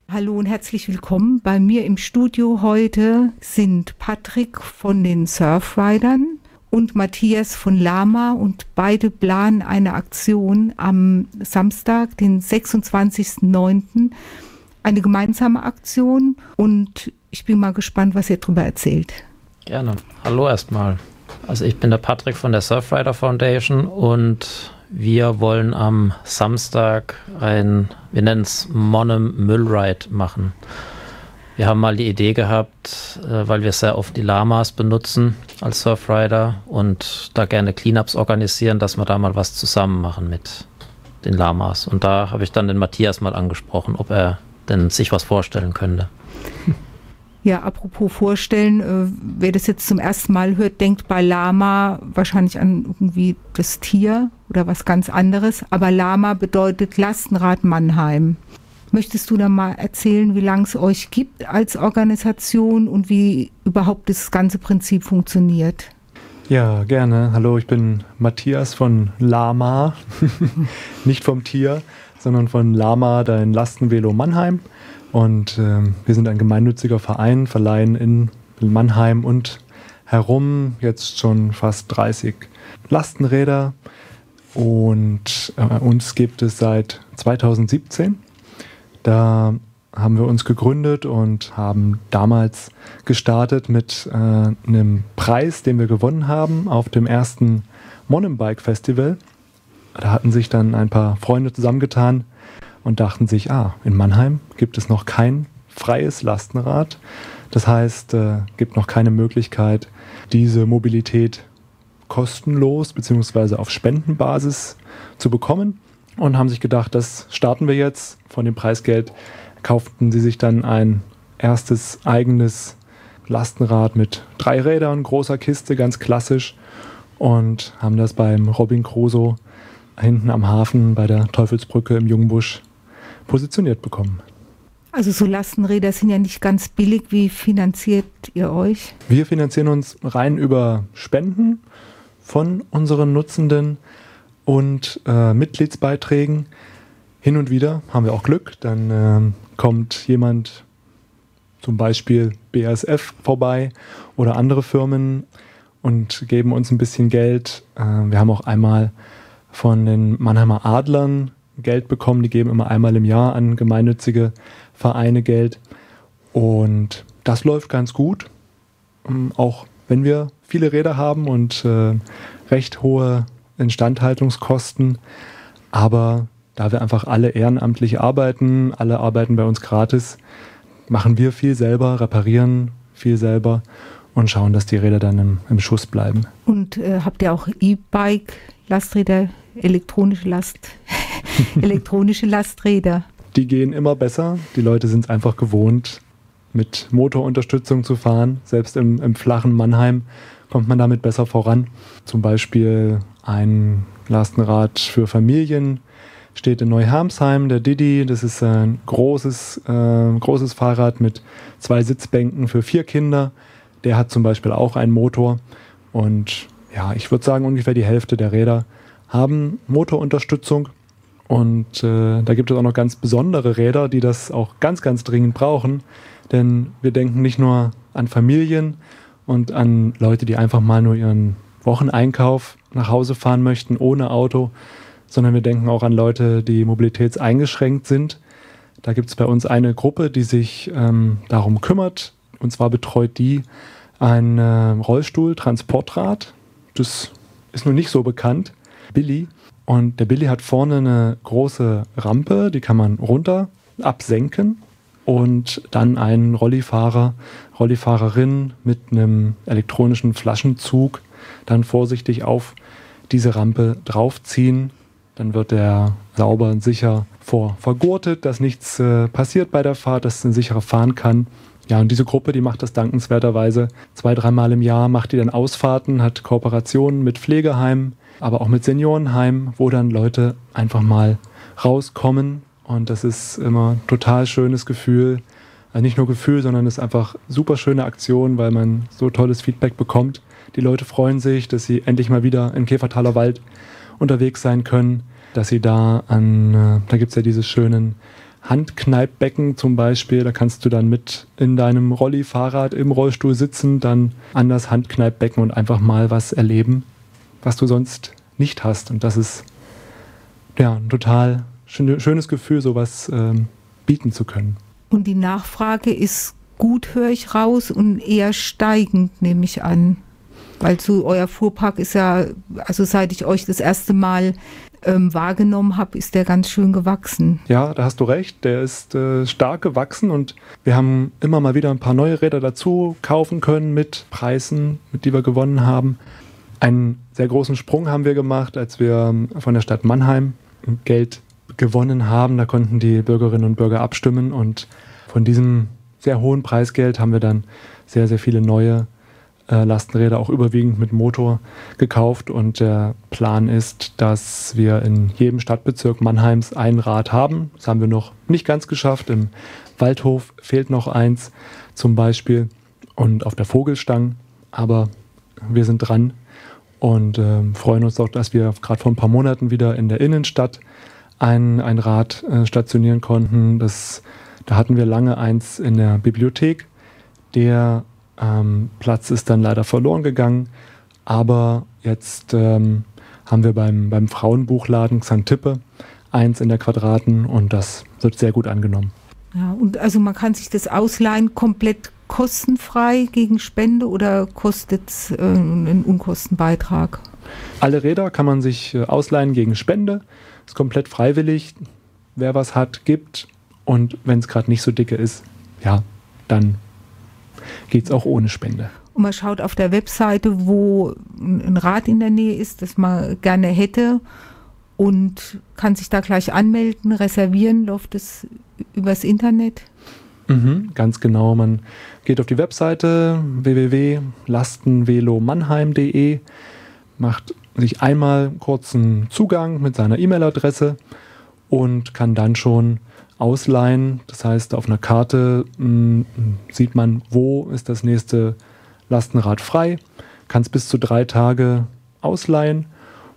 Hallo und herzlich willkommen. Bei mir im Studio heute sind Patrick von den Surfridern und Matthias von Lama und beide planen eine Aktion am Samstag, den 26.09., eine gemeinsame Aktion und ich bin mal gespannt, was ihr darüber erzählt. Gerne. Hallo erstmal. Also ich bin der Patrick von der Surfrider Foundation und wir wollen am Samstag wir nennen es Monnem Müllride machen. Wir haben mal die Idee gehabt, weil wir sehr oft die Lamas benutzen als Surfrider und da gerne Cleanups organisieren, dass wir da mal was zusammen machen mit den Lamas. Und da habe ich dann den Matthias mal angesprochen, ob er denn sich was vorstellen könnte. Ja, apropos vorstellen, wer das jetzt zum ersten Mal hört, denkt bei Lama wahrscheinlich an irgendwie das Tier oder was ganz anderes. Aber Lama bedeutet Lastenrad Mannheim. Möchtest du da mal erzählen, wie lange es euch gibt als Organisation und wie überhaupt das ganze Prinzip funktioniert? Ja, gerne. Hallo, ich bin Matthias von Lama. Nicht vom Tier, sondern von Lama, dein Lastenvelo Mannheim. Und wir sind ein gemeinnütziger Verein, verleihen in Mannheim und herum jetzt schon fast 30 Lastenräder. Und uns gibt es seit 2017. Da haben wir uns gegründet und haben damals gestartet mit einem Preis, den wir gewonnen haben auf dem ersten Monnem Bike Festival. Da hatten sich dann ein paar Freunde zusammengetan und dachten sich, in Mannheim gibt es noch kein freies Lastenrad. Das heißt, gibt noch keine Möglichkeit, diese Mobilität kostenlos bzw. auf Spendenbasis zu bekommen. Und haben sich gedacht, das starten wir jetzt. Von dem Preisgeld kauften sie sich dann ein erstes eigenes Lastenrad mit 3 Rädern, großer Kiste, ganz klassisch. Und haben das beim Robin Crusoe hinten am Hafen bei der Teufelsbrücke im Jungbusch positioniert bekommen. Also so Lastenräder sind ja nicht ganz billig. Wie finanziert ihr euch? Wir finanzieren uns rein über Spenden von unseren Nutzenden und Mitgliedsbeiträgen. Hin und wieder haben wir auch Glück, dann kommt jemand, zum Beispiel BASF, vorbei oder andere Firmen und geben uns ein bisschen Geld. Wir haben auch einmal von den Mannheimer Adlern Geld bekommen, die geben immer einmal im Jahr an gemeinnützige Vereine Geld und das läuft ganz gut, auch wenn wir viele Räder haben und recht hohe Instandhaltungskosten, aber da wir einfach alle ehrenamtlich arbeiten, alle arbeiten bei uns gratis, machen wir viel selber, reparieren viel selber und schauen, dass die Räder dann im Schuss bleiben. Und habt ihr auch E-Bike, Lasträder, elektronische Lasträder? Die gehen immer besser. Die Leute sind es einfach gewohnt, mit Motorunterstützung zu fahren. Selbst im flachen Mannheim kommt man damit besser voran. Zum Beispiel ein Lastenrad für Familien steht in Neuhermsheim, der Didi. Das ist ein großes Fahrrad mit 2 Sitzbänken für 4 Kinder. Der hat zum Beispiel auch einen Motor. Und ja, ich würde sagen, ungefähr die Hälfte der Räder haben Motorunterstützung. Und da gibt es auch noch ganz besondere Räder, die das auch ganz, ganz dringend brauchen. Denn wir denken nicht nur an Familien und an Leute, die einfach mal nur ihren Wocheneinkauf nach Hause fahren möchten ohne Auto, sondern wir denken auch an Leute, die mobilitätseingeschränkt sind. Da gibt es bei uns eine Gruppe, die sich darum kümmert. Und zwar betreut die ein Rollstuhl-Transportrad. Das ist noch nicht so bekannt. Billy. Und der Billy hat vorne eine große Rampe, die kann man runter absenken. Und dann einen Rollifahrerin mit einem elektronischen Flaschenzug dann vorsichtig auf diese Rampe draufziehen. Dann wird er sauber und sicher vergurtet, dass nichts passiert bei der Fahrt, dass er sicherer fahren kann. Ja, und diese Gruppe, die macht das dankenswerterweise 2-3 Mal im Jahr, macht die dann Ausfahrten, hat Kooperationen mit Pflegeheimen, aber auch mit Seniorenheimen, wo dann Leute einfach mal rauskommen. Und das ist immer ein total schönes Gefühl. Also nicht nur Gefühl, sondern es ist einfach super schöne Aktion, weil man so tolles Feedback bekommt. Die Leute freuen sich, dass sie endlich mal wieder im Käfertaler Wald unterwegs sein können, dass sie da gibt es ja diese schönen Handkneippbecken zum Beispiel. Da kannst du dann mit in deinem Rolli-Fahrrad im Rollstuhl sitzen, dann an das Handkneippbecken und einfach mal was erleben, was du sonst nicht hast. Und das ist ja ein total schönes Gefühl, sowas bieten zu können. Und die Nachfrage ist gut, höre ich raus, und eher steigend, nehme ich an. Weil so euer Fuhrpark ist ja, also seit ich euch das erste Mal wahrgenommen habe, ist der ganz schön gewachsen. Ja, da hast du recht. Der ist stark gewachsen und wir haben immer mal wieder ein paar neue Räder dazu kaufen können mit Preisen, mit die wir gewonnen haben. Einen sehr großen Sprung haben wir gemacht, als wir von der Stadt Mannheim Geld gewonnen haben. Da konnten die Bürgerinnen und Bürger abstimmen und von diesem sehr hohen Preisgeld haben wir dann sehr, sehr viele neue Lastenräder, auch überwiegend mit Motor, gekauft. Und der Plan ist, dass wir in jedem Stadtbezirk Mannheims ein Rad haben. Das haben wir noch nicht ganz geschafft. Im Waldhof fehlt noch eins zum Beispiel und auf der Vogelstang. Aber wir sind dran und freuen uns auch, dass wir gerade vor ein paar Monaten wieder in der Innenstadt ein Rad stationieren konnten. Da hatten wir lange eins in der Bibliothek. Der Platz ist dann leider verloren gegangen, aber jetzt haben wir beim Frauenbuchladen Xantippe eins in der Quadraten und das wird sehr gut angenommen. Ja, und also man kann sich das ausleihen komplett kostenfrei gegen Spende oder kostet es einen Unkostenbeitrag? Alle Räder kann man sich ausleihen gegen Spende, ist komplett freiwillig, wer was hat, gibt, und wenn es gerade nicht so dicke ist, ja, dann geht es auch ohne Spende. Und man schaut auf der Webseite, wo ein Rad in der Nähe ist, das man gerne hätte, und kann sich da gleich anmelden, reservieren. Läuft das übers Internet? Ganz genau. Man geht auf die Webseite www.lastenvelomannheim.de, macht sich einmal kurzen Zugang mit seiner E-Mail-Adresse und kann dann schon ausleihen. Das heißt, auf einer Karte sieht man, wo ist das nächste Lastenrad frei, kann es bis zu 3 Tage ausleihen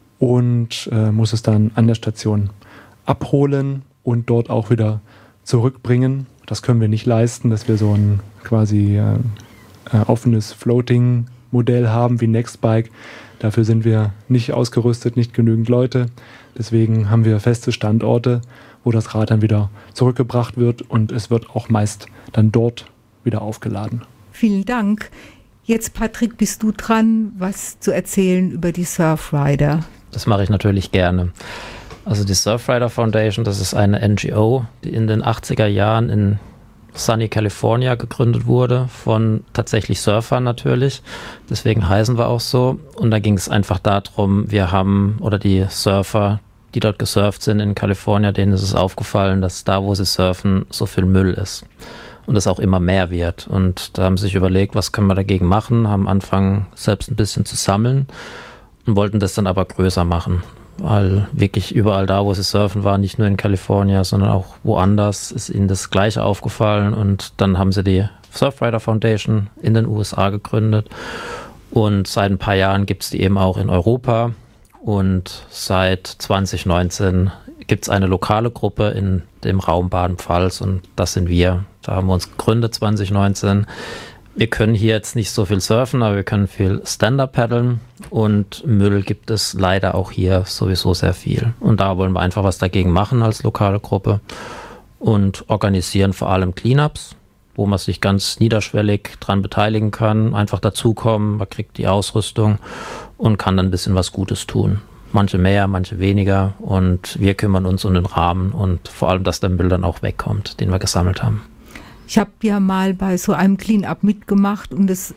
und muss es dann an der Station abholen und dort auch wieder zurückbringen. Das können wir nicht leisten, dass wir so ein quasi offenes Floating-Modell haben wie Nextbike. Dafür sind wir nicht ausgerüstet, nicht genügend Leute. Deswegen haben wir feste Standorte, wo das Rad dann wieder zurückgebracht wird, und es wird auch meist dann dort wieder aufgeladen. Vielen Dank. Jetzt, Patrick, bist du dran, was zu erzählen über die Surfrider. Das mache ich natürlich gerne. Also die Surfrider Foundation, das ist eine NGO, die in den 80er Jahren in Sunny, California gegründet wurde, von tatsächlich Surfern natürlich. Deswegen heißen wir auch so. Und da ging es einfach darum, die Surfer, die dort gesurft sind in Kalifornien, denen ist es aufgefallen, dass da, wo sie surfen, so viel Müll ist. Und es auch immer mehr wird. Und da haben sie sich überlegt, was können wir dagegen machen, haben angefangen, selbst ein bisschen zu sammeln und wollten das dann aber größer machen. Weil wirklich überall da, wo sie surfen waren, nicht nur in Kalifornien, sondern auch woanders, ist ihnen das Gleiche aufgefallen. Und dann haben sie die Surfrider Foundation in den USA gegründet. Und seit ein paar Jahren gibt es die eben auch in Europa. Und seit 2019 gibt es eine lokale Gruppe in dem Raum Baden-Pfalz, und das sind wir. Da haben wir uns gegründet 2019. Wir können hier jetzt nicht so viel surfen, aber wir können viel Stand-Up paddeln, und Müll gibt es leider auch hier sowieso sehr viel. Und da wollen wir einfach was dagegen machen als lokale Gruppe und organisieren vor allem Cleanups, wo man sich ganz niederschwellig dran beteiligen kann, einfach dazukommen, man kriegt die Ausrüstung und kann dann ein bisschen was Gutes tun. Manche mehr, manche weniger, und wir kümmern uns um den Rahmen und vor allem, dass der Müll dann auch wegkommt, den wir gesammelt haben. Ich habe ja mal bei so einem Clean-Up mitgemacht, und es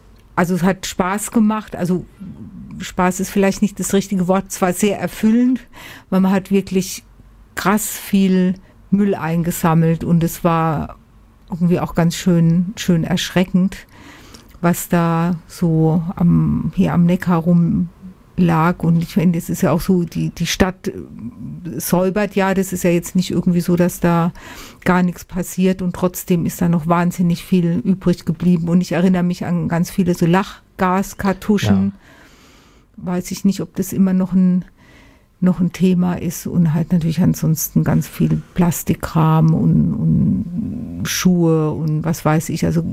hat Spaß gemacht. Also Spaß ist vielleicht nicht das richtige Wort, es war sehr erfüllend, weil man hat wirklich krass viel Müll eingesammelt, und es war irgendwie auch ganz schön erschreckend, was da so hier am Neckar rum lag. Und ich finde, es ist ja auch so, die Stadt säubert ja, das ist ja jetzt nicht irgendwie so, dass da gar nichts passiert, und trotzdem ist da noch wahnsinnig viel übrig geblieben. Und ich erinnere mich an ganz viele so Lachgaskartuschen. Ja. Weiß ich nicht, ob das immer noch ein noch ein Thema ist und halt natürlich ansonsten ganz viel Plastikkram und Schuhe und was weiß ich. Also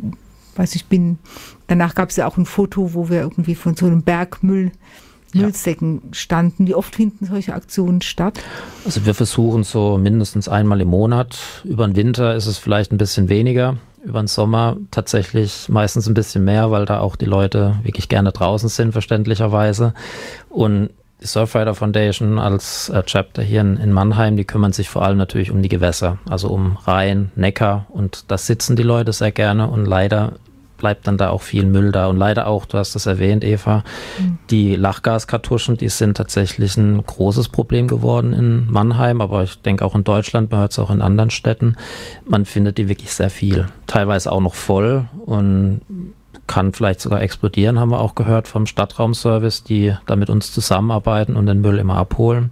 danach gab es ja auch ein Foto, wo wir irgendwie von so einem Berg Müllsäcken standen. Wie oft finden solche Aktionen statt? Also wir versuchen so mindestens einmal im Monat. Über den Winter ist es vielleicht ein bisschen weniger. Über den Sommer tatsächlich meistens ein bisschen mehr, weil da auch die Leute wirklich gerne draußen sind, verständlicherweise. Und die Surfrider Foundation als Chapter hier in Mannheim, die kümmern sich vor allem natürlich um die Gewässer, also um Rhein, Neckar, und da sitzen die Leute sehr gerne und leider bleibt dann da auch viel Müll da und leider auch, du hast das erwähnt, Eva, die Lachgaskartuschen, die sind tatsächlich ein großes Problem geworden in Mannheim, aber ich denke auch in Deutschland, man hört es auch in anderen Städten, man findet die wirklich sehr viel, teilweise auch noch voll und kann vielleicht sogar explodieren, haben wir auch gehört vom Stadtraumservice, die da mit uns zusammenarbeiten und den Müll immer abholen.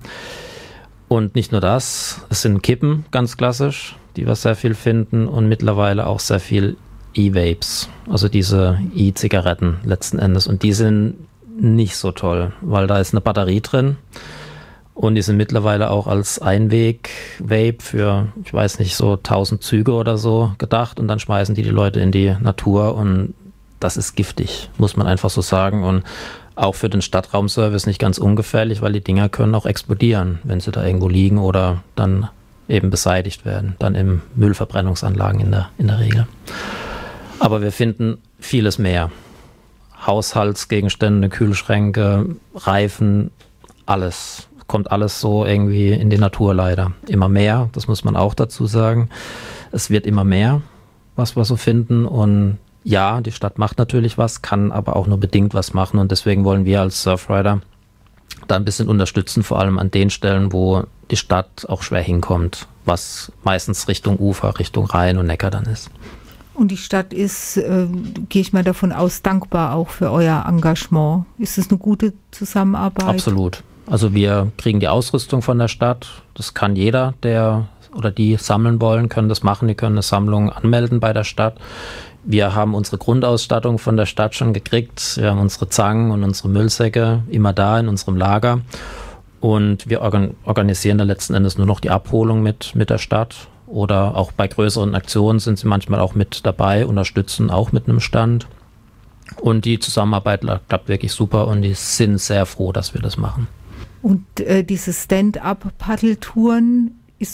Und nicht nur das, es sind Kippen, ganz klassisch, die wir sehr viel finden und mittlerweile auch sehr viel E-Vapes, also diese E-Zigaretten letzten Endes. Und die sind nicht so toll, weil da ist eine Batterie drin und die sind mittlerweile auch als Einweg-Vape für, ich weiß nicht, so 1000 Züge oder so gedacht und dann schmeißen die Leute in die Natur und das ist giftig, muss man einfach so sagen. Und auch für den Stadtraumservice nicht ganz ungefährlich, weil die Dinger können auch explodieren, wenn sie da irgendwo liegen oder dann eben beseitigt werden, dann in Müllverbrennungsanlagen in der Regel. Aber wir finden vieles mehr. Haushaltsgegenstände, Kühlschränke, Reifen, alles. Kommt alles so irgendwie in die Natur leider. Immer mehr, das muss man auch dazu sagen. Es wird immer mehr, was wir so finden. Und ja, die Stadt macht natürlich was, kann aber auch nur bedingt was machen. Und deswegen wollen wir als Surfrider da ein bisschen unterstützen, vor allem an den Stellen, wo die Stadt auch schwer hinkommt, was meistens Richtung Ufer, Richtung Rhein und Neckar dann ist. Und die Stadt ist, gehe ich mal davon aus, dankbar auch für euer Engagement. Ist es eine gute Zusammenarbeit? Absolut. Also wir kriegen die Ausrüstung von der Stadt. Das kann jeder, der oder die sammeln wollen, können das machen. Die können eine Sammlung anmelden bei der Stadt. Wir haben unsere Grundausstattung von der Stadt schon gekriegt. Wir haben unsere Zangen und unsere Müllsäcke immer da in unserem Lager. Und wir organisieren dann letzten Endes nur noch die Abholung mit der Stadt. Oder auch bei größeren Aktionen sind sie manchmal auch mit dabei, unterstützen auch mit einem Stand. Und die Zusammenarbeit klappt wirklich super und die sind sehr froh, dass wir das machen. Und diese Stand-up-Paddeltouren,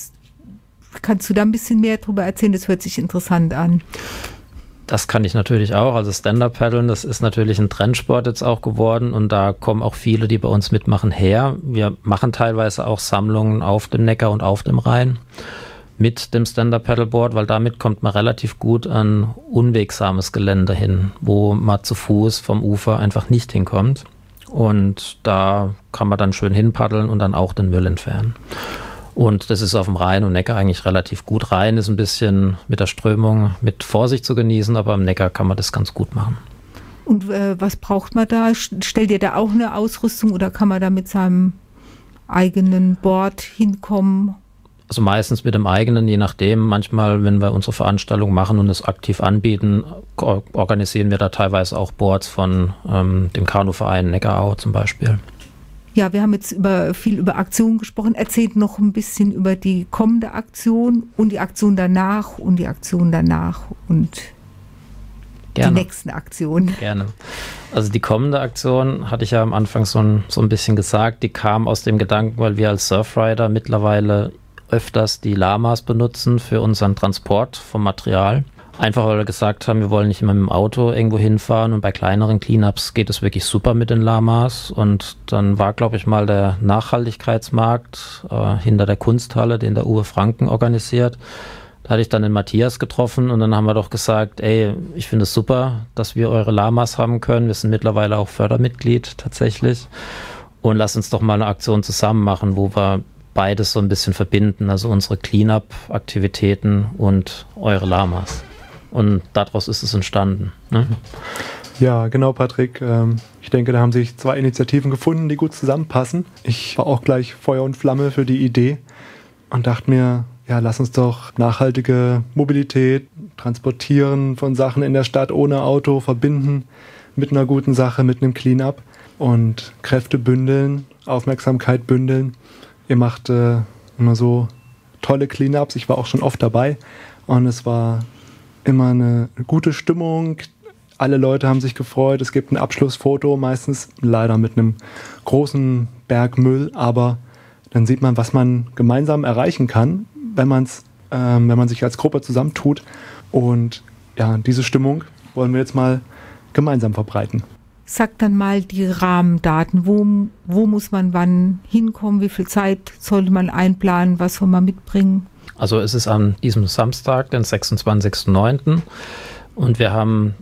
kannst du da ein bisschen mehr drüber erzählen? Das hört sich interessant an. Das kann ich natürlich auch. Also Stand-Up-Paddeln, das ist natürlich ein Trendsport jetzt auch geworden und da kommen auch viele, die bei uns mitmachen, her. Wir machen teilweise auch Sammlungen auf dem Neckar und auf dem Rhein mit dem Stand-Up-Paddleboard, weil damit kommt man relativ gut an unwegsames Gelände hin, wo man zu Fuß vom Ufer einfach nicht hinkommt. Und da kann man dann schön hinpaddeln und dann auch den Müll entfernen. Und das ist auf dem Rhein und Neckar eigentlich relativ gut. Rhein ist ein bisschen mit der Strömung mit Vorsicht zu genießen, aber am Neckar kann man das ganz gut machen. Und was braucht man da? Stellt ihr da auch eine Ausrüstung oder kann man da mit seinem eigenen Board hinkommen? Also meistens mit dem eigenen, je nachdem. Manchmal, wenn wir unsere Veranstaltung machen und es aktiv anbieten, organisieren wir da teilweise auch Boards von dem Kanuverein Neckarau zum Beispiel. Ja, wir haben jetzt viel über Aktionen gesprochen. Erzählt noch ein bisschen über die kommende Aktion und die Aktion danach und die Aktion danach und Gerne. Die nächsten Aktionen. Gerne. Also die kommende Aktion, hatte ich ja am Anfang so ein bisschen gesagt, die kam aus dem Gedanken, weil wir als Surfrider mittlerweile öfters die Lamas benutzen für unseren Transport vom Material. Einfach weil wir gesagt haben, wir wollen nicht immer mit dem Auto irgendwo hinfahren und bei kleineren Cleanups geht es wirklich super mit den Lamas. Und dann war, glaube ich, mal der Nachhaltigkeitsmarkt hinter der Kunsthalle, den der Uwe Franken organisiert. Da hatte ich dann den Matthias getroffen und dann haben wir doch gesagt, ey, ich finde es super, dass wir eure Lamas haben können. Wir sind mittlerweile auch Fördermitglied tatsächlich. Und lass uns doch mal eine Aktion zusammen machen, wo wir beides so ein bisschen verbinden, also unsere Cleanup-Aktivitäten und eure Lamas. Und daraus ist es entstanden. Ne? Ja, genau, Patrick. Ich denke, da haben sich zwei Initiativen gefunden, die gut zusammenpassen. Ich war auch gleich Feuer und Flamme für die Idee und dachte mir, ja, lass uns doch nachhaltige Mobilität, Transportieren von Sachen in der Stadt ohne Auto verbinden mit einer guten Sache, mit einem Cleanup. und Kräfte bündeln, Aufmerksamkeit bündeln. Ihr macht immer so tolle Cleanups. Ich war auch schon oft dabei und es war immer eine gute Stimmung. Alle Leute haben sich gefreut. Es gibt ein Abschlussfoto, meistens leider mit einem großen Berg Müll, aber dann sieht man, was man gemeinsam erreichen kann, wenn man sich als Gruppe zusammentut. Und ja, diese Stimmung wollen wir jetzt mal gemeinsam verbreiten. Sag dann mal die Rahmendaten. Wo muss man wann hinkommen? Wie viel Zeit sollte man einplanen? Was soll man mitbringen? Also es ist an diesem Samstag, den 26.09. Und wir hatten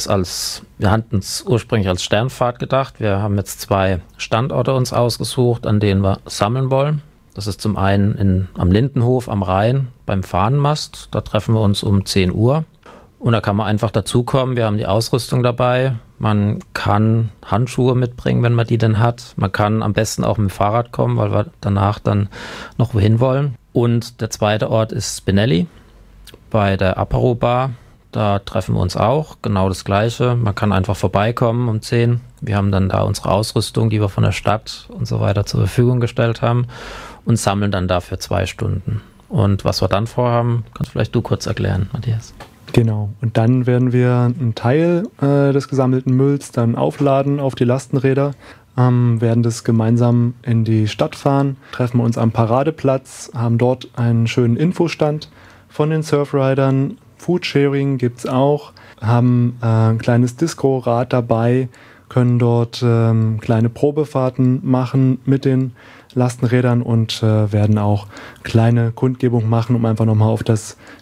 es ursprünglich als Sternfahrt gedacht. Wir haben jetzt 2 Standorte uns ausgesucht, an denen wir sammeln wollen. Das ist zum einen am Lindenhof am Rhein beim Fahnenmast. Da treffen wir uns um 10 Uhr. Und da kann man einfach dazukommen. Wir haben die Ausrüstung dabei. Man kann Handschuhe mitbringen, wenn man die denn hat. Man kann am besten auch mit dem Fahrrad kommen, weil wir danach dann noch wohin wollen. Und der zweite Ort ist Spinelli bei der Apero Bar. Da treffen wir uns auch, genau das Gleiche. Man kann einfach vorbeikommen um 10. Wir haben dann da unsere Ausrüstung, die wir von der Stadt und so weiter zur Verfügung gestellt haben und sammeln dann dafür 2 Stunden. Und was wir dann vorhaben, kannst vielleicht du kurz erklären, Matthias. Genau, und dann werden wir einen Teil des gesammelten Mülls dann aufladen auf die Lastenräder, werden das gemeinsam in die Stadt fahren, treffen uns am Paradeplatz, haben dort einen schönen Infostand von den Surfridern. Foodsharing gibt es auch, haben ein kleines Disco-Rad dabei, können dort kleine Probefahrten machen mit den Lastenrädern und werden auch kleine Kundgebung machen, um einfach nochmal auf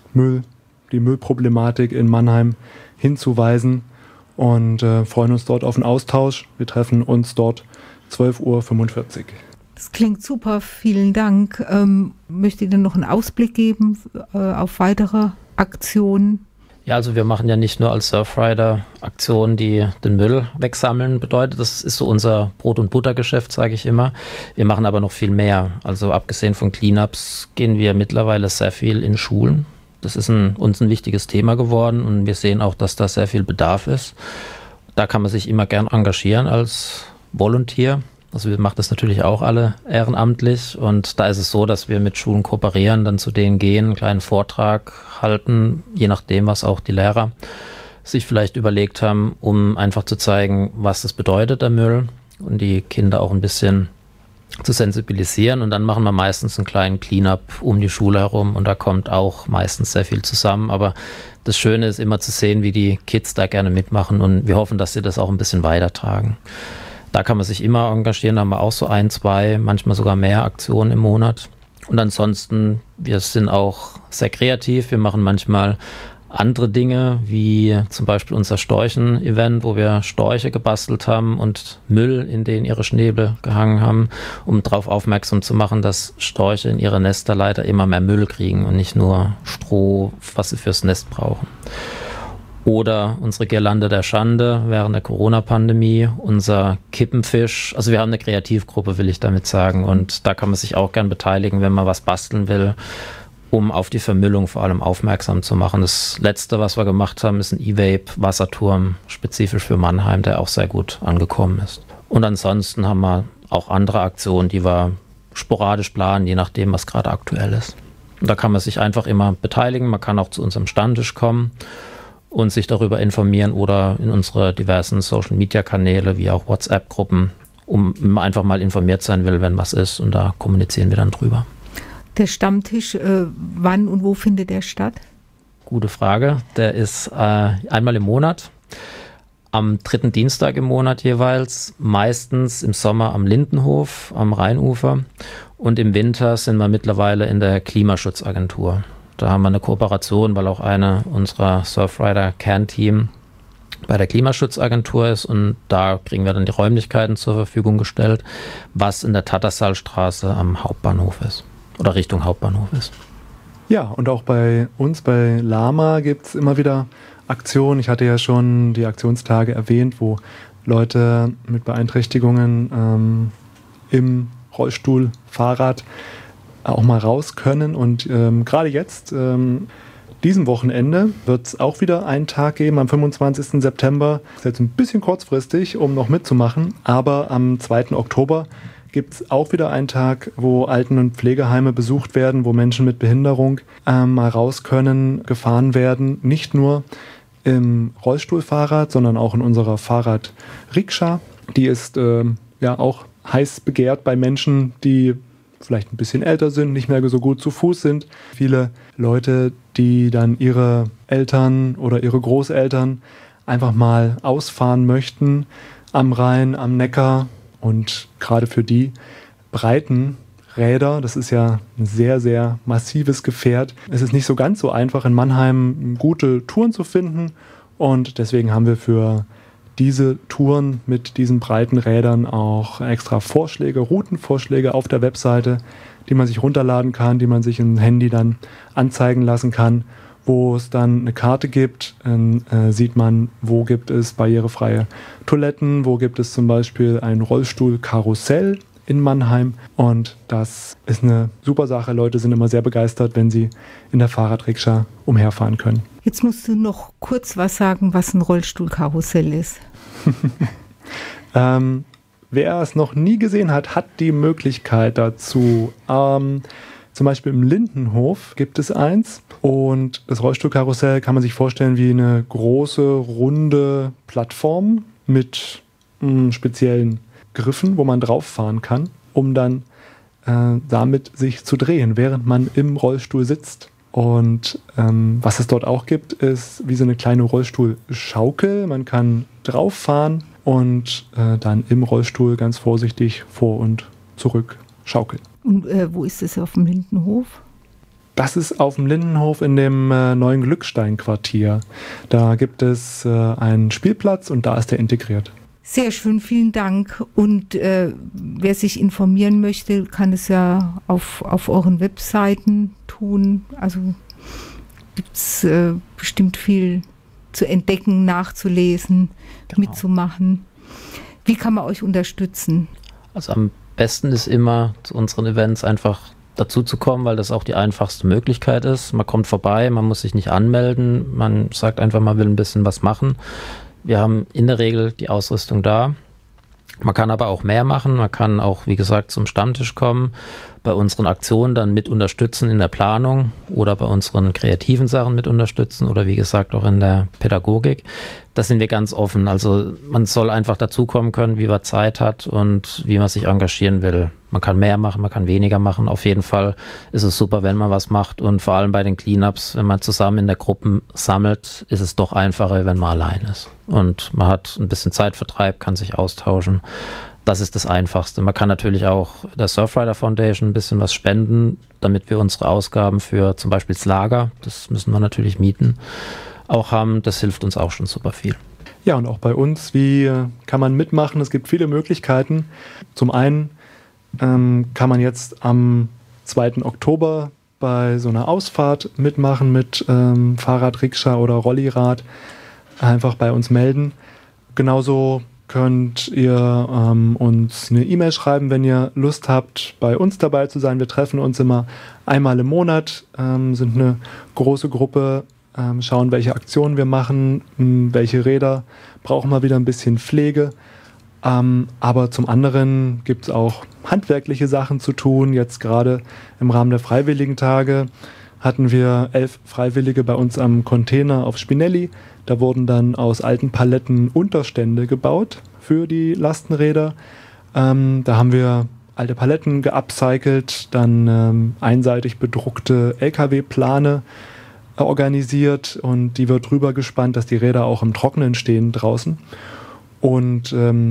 die Müllproblematik in Mannheim hinzuweisen und freuen uns dort auf einen Austausch. Wir treffen uns dort 12.45 Uhr. Das klingt super, vielen Dank. Möchte ich denn noch einen Ausblick geben auf weitere Aktionen? Ja, also wir machen ja nicht nur als Surfrider Aktionen, die den Müll wegsammeln bedeutet. Das ist so unser Brot- und Buttergeschäft, sage ich immer. Wir machen aber noch viel mehr. Also abgesehen von Cleanups gehen wir mittlerweile sehr viel in Schulen. Das ist uns ein wichtiges Thema geworden und wir sehen auch, dass da sehr viel Bedarf ist. Da kann man sich immer gern engagieren als Volunteer. Also wir machen das natürlich auch alle ehrenamtlich und da ist es so, dass wir mit Schulen kooperieren, dann zu denen gehen, einen kleinen Vortrag halten, je nachdem, was auch die Lehrer sich vielleicht überlegt haben, um einfach zu zeigen, was das bedeutet, der Müll, und die Kinder auch ein bisschen zu sensibilisieren. Und dann machen wir meistens einen kleinen Cleanup um die Schule herum und da kommt auch meistens sehr viel zusammen. Aber das Schöne ist immer zu sehen, wie die Kids da gerne mitmachen und wir hoffen, dass sie das auch ein bisschen weitertragen. Da kann man sich immer engagieren, da haben wir auch so 1, 2, manchmal sogar mehr Aktionen im Monat. Und ansonsten, wir sind auch sehr kreativ, wir machen manchmal andere Dinge, wie zum Beispiel unser Storchen-Event, wo wir Storche gebastelt haben und Müll in den ihre Schnäbel gehangen haben, um darauf aufmerksam zu machen, dass Storche in ihre Nester leider immer mehr Müll kriegen und nicht nur Stroh, was sie fürs Nest brauchen. Oder unsere Girlande der Schande während der Corona-Pandemie, unser Kippenfisch. Also wir haben eine Kreativgruppe, will ich damit sagen. Und da kann man sich auch gern beteiligen, wenn man was basteln will, um auf die Vermüllung vor allem aufmerksam zu machen. Das Letzte, was wir gemacht haben, ist ein E-Vape-Wasserturm, spezifisch für Mannheim, der auch sehr gut angekommen ist. Und ansonsten haben wir auch andere Aktionen, die wir sporadisch planen, je nachdem, was gerade aktuell ist. Und da kann man sich einfach immer beteiligen. Man kann auch zu unserem Stammtisch kommen und sich darüber informieren oder in unsere diversen Social-Media-Kanäle wie auch WhatsApp-Gruppen, um einfach mal informiert sein will, wenn was ist, und da kommunizieren wir dann drüber. Der Stammtisch, wann und wo findet der statt? Gute Frage. Der ist einmal im Monat, am 3. Dienstag im Monat jeweils, meistens im Sommer am Lindenhof, am Rheinufer, und im Winter sind wir mittlerweile in der Klimaschutzagentur. Da haben wir eine Kooperation, weil auch eine unserer Surfrider-Kernteam bei der Klimaschutzagentur ist und da kriegen wir dann die Räumlichkeiten zur Verfügung gestellt, was in der Tattersalstraße am Hauptbahnhof ist oder Richtung Hauptbahnhof ist. Ja, und auch bei uns, bei Lama, gibt es immer wieder Aktionen. Ich hatte ja schon die Aktionstage erwähnt, wo Leute mit Beeinträchtigungen im Rollstuhl, Fahrrad auch mal raus können. Und gerade jetzt, diesem Wochenende wird es auch wieder einen Tag geben, am 25. September. Das ist jetzt ein bisschen kurzfristig, um noch mitzumachen, aber am 2. Oktober gibt es auch wieder einen Tag, wo Alten- und Pflegeheime besucht werden, wo Menschen mit Behinderung mal raus können, gefahren werden. Nicht nur im Rollstuhlfahrrad, sondern auch in unserer Fahrrad-Rikscha. Die ist auch heiß begehrt bei Menschen, die vielleicht ein bisschen älter sind, nicht mehr so gut zu Fuß sind. Viele Leute, die dann ihre Eltern oder ihre Großeltern einfach mal ausfahren möchten am Rhein, am Neckar. Und gerade für die breiten Räder, das ist ja ein sehr, sehr massives Gefährt, es ist nicht so ganz so einfach, in Mannheim gute Touren zu finden. Und deswegen haben wir für diese Touren mit diesen breiten Rädern auch extra Vorschläge, Routenvorschläge auf der Webseite, die man sich runterladen kann, die man sich im Handy dann anzeigen lassen kann, wo es dann eine Karte gibt. Dann sieht man, wo gibt es barrierefreie Toiletten, wo gibt es zum Beispiel ein Rollstuhlkarussell in Mannheim. Und das ist eine super Sache. Leute sind immer sehr begeistert, wenn sie in der Fahrradrikscha umherfahren können. Jetzt musst du noch kurz was sagen, was ein Rollstuhlkarussell ist. Wer es noch nie gesehen hat, hat die Möglichkeit dazu. Zum Beispiel im Lindenhof gibt es eins. Und das Rollstuhlkarussell kann man sich vorstellen wie eine große, runde Plattform mit speziellen Griffen, wo man drauf fahren kann, um dann damit sich zu drehen, während man im Rollstuhl sitzt. Und was es dort auch gibt, ist wie so eine kleine Rollstuhlschaukel. Man kann drauf fahren und dann im Rollstuhl ganz vorsichtig vor und zurück schaukeln. Und wo ist das auf dem Lindenhof? Das ist auf dem Lindenhof in dem neuen Glückstein-Quartier. Da gibt es einen Spielplatz und da ist der integriert. Sehr schön, vielen Dank. Und wer sich informieren möchte, kann es ja auf euren Webseiten tun. Also gibt es bestimmt viel zu entdecken, nachzulesen, mitzumachen. Wie kann man euch unterstützen? Also am besten ist immer zu unseren Events einfach dazu zu kommen, weil das auch die einfachste Möglichkeit ist. Man kommt vorbei, man muss sich nicht anmelden, man sagt einfach, man will ein bisschen was machen. Wir haben in der Regel die Ausrüstung da. Man kann aber auch mehr machen. Man kann auch, wie gesagt, zum Stammtisch kommen, bei unseren Aktionen dann mit unterstützen in der Planung oder bei unseren kreativen Sachen mit unterstützen oder wie gesagt auch in der Pädagogik. Da sind wir ganz offen. Also man soll einfach dazukommen können, wie man Zeit hat und wie man sich engagieren will. Man kann mehr machen, man kann weniger machen. Auf jeden Fall ist es super, wenn man was macht und vor allem bei den Cleanups, wenn man zusammen in der Gruppe sammelt, ist es doch einfacher, wenn man allein ist. Und man hat ein bisschen Zeitvertreib, kann sich austauschen. Das ist das Einfachste. Man kann natürlich auch der Surfrider Foundation ein bisschen was spenden, damit wir unsere Ausgaben für zum Beispiel das Lager, das müssen wir natürlich mieten, auch haben. Das hilft uns auch schon super viel. Ja, und auch bei uns, wie kann man mitmachen? Es gibt viele Möglichkeiten. Zum einen kann man jetzt am 2. Oktober bei so einer Ausfahrt mitmachen mit Fahrrad, Rikscha oder Rollirad. Einfach bei uns melden. Genauso könnt ihr uns eine E-Mail schreiben, wenn ihr Lust habt, bei uns dabei zu sein. Wir treffen uns immer einmal im Monat, sind eine große Gruppe, schauen, welche Aktionen wir machen, welche Räder brauchen wir wieder ein bisschen Pflege. Aber zum anderen gibt es auch handwerkliche Sachen zu tun. Jetzt gerade im Rahmen der Freiwilligentage hatten wir 11 Freiwillige bei uns am Container auf Spinelli. Da wurden dann aus alten Paletten Unterstände gebaut für die Lastenräder. Da haben wir alte Paletten geupcycelt, dann einseitig bedruckte LKW-Plane organisiert und die wird drüber gespannt, dass die Räder auch im Trockenen stehen draußen. Und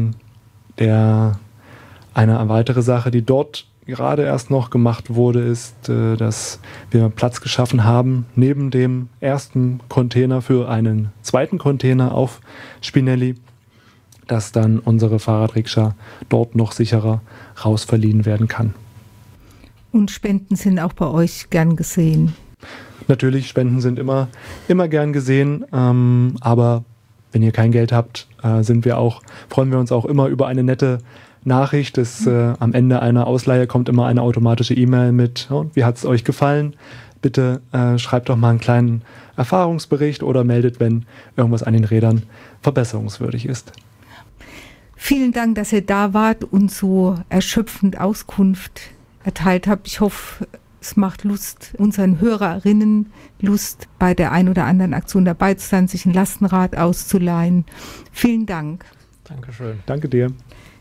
eine weitere Sache, die dort gerade erst noch gemacht wurde, ist, dass wir Platz geschaffen haben neben dem ersten Container für einen zweiten Container auf Spinelli, dass dann unsere Fahrradrikscha dort noch sicherer rausverliehen werden kann. Und Spenden sind auch bei euch gern gesehen? Natürlich, Spenden sind immer gern gesehen, aber wenn ihr kein Geld habt, freuen wir uns auch immer über eine nette Nachricht. Am Ende einer Ausleihe kommt immer eine automatische E-Mail mit, wie hat es euch gefallen? bitte schreibt doch mal einen kleinen Erfahrungsbericht oder meldet, wenn irgendwas an den Rädern verbesserungswürdig ist. Vielen Dank, dass ihr da wart und so erschöpfend Auskunft erteilt habt. Ich hoffe, es macht Lust, unseren Hörerinnen Lust, bei der ein oder anderen Aktion dabei zu sein, sich ein Lastenrad auszuleihen. Vielen Dank. Dankeschön. Danke dir.